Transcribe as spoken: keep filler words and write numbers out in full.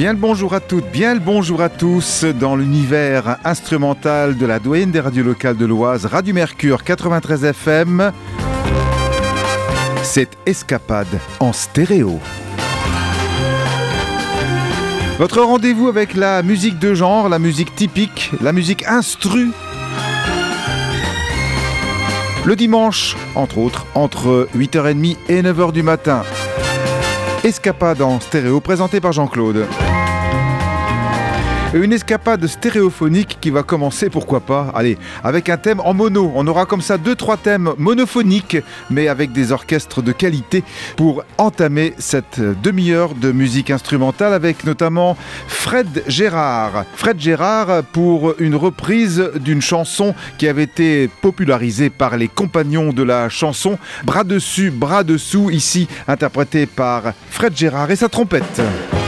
Bien le bonjour à toutes, bien le bonjour à tous dans l'univers instrumental de la doyenne des radios locales de l'Oise, Radio Mercure quatre-vingt-treize F M. C'est Escapade en stéréo. Votre rendez-vous avec la musique de genre, la musique typique, la musique instru. Le dimanche, entre autres, entre huit heures trente et neuf heures du matin. Escapade en stéréo, présentée par Jean-Claude. Une escapade stéréophonique qui va commencer, pourquoi pas, allez, avec un thème en mono. On aura comme ça deux, trois thèmes monophoniques, mais avec des orchestres de qualité pour entamer cette demi-heure de musique instrumentale avec notamment Fred Gérard. Fred Gérard pour une reprise d'une chanson qui avait été popularisée par les compagnons de la chanson, Bras dessus, bras dessous, ici interprétée par Fred Gérard et sa trompette.